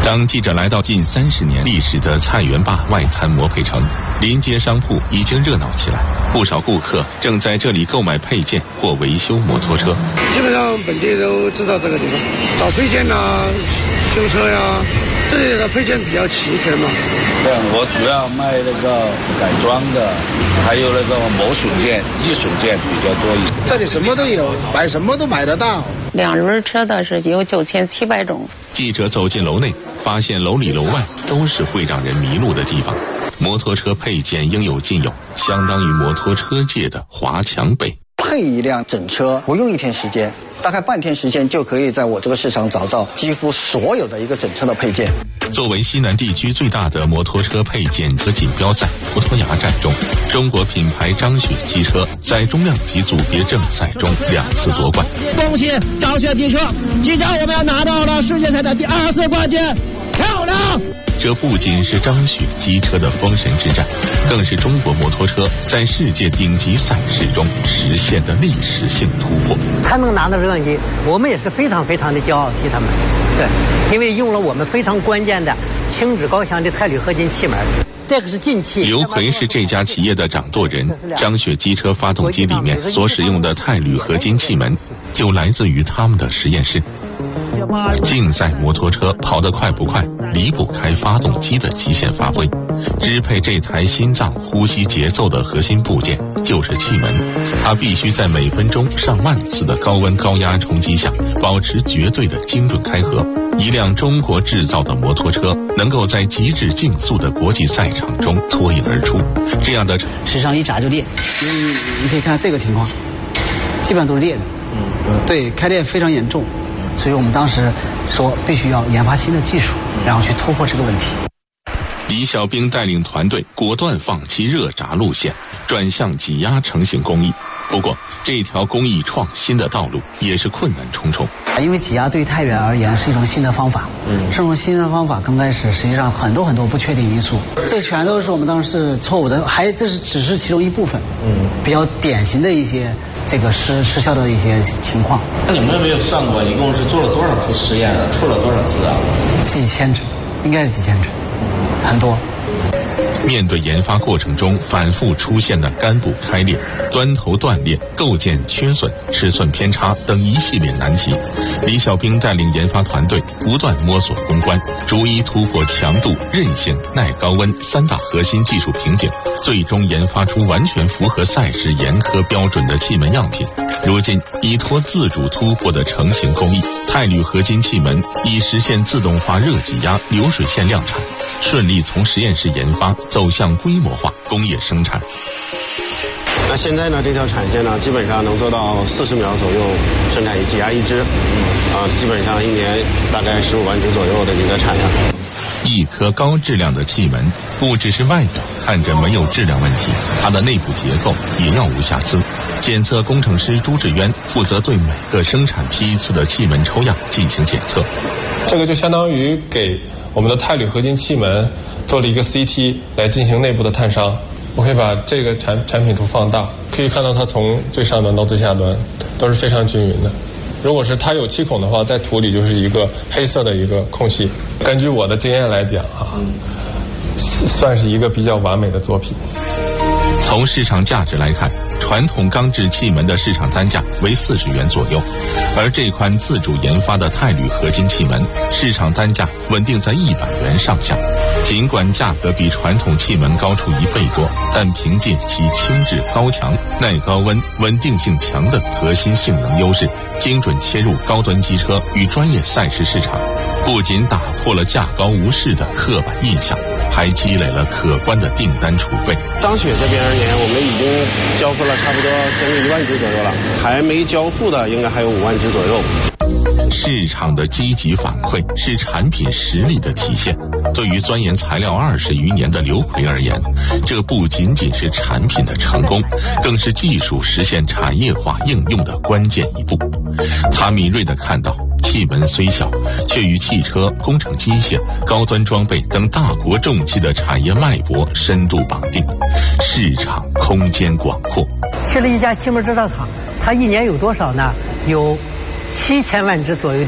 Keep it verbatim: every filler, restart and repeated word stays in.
当记者来到近三十年历史的菜园坝外滩模配城，临街商铺已经热闹起来，不少顾客正在这里购买配件或维修摩托车。 基本上本地都知道这个地方，找配件啊、修车呀、啊，这里的配件比较齐全嘛。 对，我主要卖那个改装的，还有那个磨损件、易损件比较多一些。 这里什么都有，买什么都买得到。 两轮车的是有九千七百种。 记者走进楼内，发现楼里楼外都是会让人迷路的地方。摩托车配件应有尽有，相当于摩托车界的华强北。 配一辆整车不用一天时间，大概半天时间就可以在我这个市场找到几乎所有的一个整车的配件。 作为西南地区最大的摩托车配件和锦标赛葡萄牙站中，中国品牌张雪机车在中量级组别正赛中两次夺冠。 恭喜张雪机车，即将我们要拿到了世界赛的第二次冠军，漂亮！ 这不仅是张雪机车的封神之战，更是中国摩托车在世界顶级赛事中实现的历史性突破。 他能拿到冠军，我们也是非常非常的骄傲，替他们。对，因为用了我们非常关键的轻质高强的钛铝合金气门。这个是进气。 刘奎是这家企业的掌舵人，张雪机车发动机里面所使用的钛铝合金气门，就来自于他们的实验室。竞赛摩托车跑得快不快，离不开发动机的极限发挥。支配这台心脏呼吸节奏的核心部件就是气门，它必须在每分钟上万次的高温高压冲击下，保持绝对的精准开合。一辆中国制造的摩托车能够在极致竞速的国际赛场中脱颖而出，这样的实际上一闸就裂。你你可以看这个情况，基本上都是裂的。嗯，对，开裂非常严重。所以我们当时说必须要研发新的技术，然后去突破这个问题。 李小兵带领团队果断放弃热轧路线，转向挤压成型工艺。不过这条工艺创新的道路也是困难重重。 因为挤压对于太原而言是一种新的方法，嗯，这种新的方法刚开始实际上很多很多不确定因素，这全都是我们当时错误的，还这是只是其中一部分，嗯，比较典型的一些这个失失效的一些情况。 那你们有没有算过，一共是做了多少次实验啊？错了多少次啊？ 几千只，应该是几千只，很多。 面对研发过程中反复出现的干部开裂、端头断裂、构件缺损、尺寸偏差等一系列难题，李小兵带领研发团队不断摸索攻关，逐一突破强度、韧性、耐高温三大核心技术瓶颈，最终研发出完全符合赛事严苛标准的气门样品。如今依托自主突破的成型工艺，钛铝合金气门已实现自动化热挤压流水线量产，顺利从实验室研发走向规模化工业生产。 那现在呢，这条产线呢，基本上能做到四十秒左右生产挤压一只，啊，基本上一年大概十五万只左右的一个产量。 一颗高质量的气门，不只是外表看着没有质量问题，它的内部结构也要无瑕疵。检测工程师朱志渊负责对每个生产批次的气门抽样进行检测。 这个就相当于给我们的钛铝合金气门做了一个 C T 来进行内部的探伤。我可以把这个产产品图放大，可以看到它从最上端到最下端都是非常均匀的。如果是它有气孔的话，在图里就是一个黑色的一个空隙。根据我的经验来讲啊，算是一个比较完美的作品。 从市场价值来看，传统钢制气门的市场单价为四十元左右，而这款自主研发的钛铝合金气门市场单价稳定在一百元上下。尽管价格比传统气门高出一倍多，但凭借其轻质高强、耐高温、稳定性强的核心性能优势，精准切入高端机车与专业赛事市场，不仅打破了价高无市的刻板印象，还积累了可观的订单储备。 张雪这边而言，我们已经交付了差不多将近一万只左右了，还没交付的应该还有五万只左右。 市场的积极反馈是产品实力的体现。对于钻研材料二十余年的刘奎而言，这不仅仅是产品的成功，更是技术实现产业化应用的关键一步。他敏锐地看到，气门虽小，却与汽车、工程机械、高端装备等大国重器的产业脉搏深度绑定，市场空间广阔。 设立一家气门制造厂，它一年有多少呢？有七千万只左右的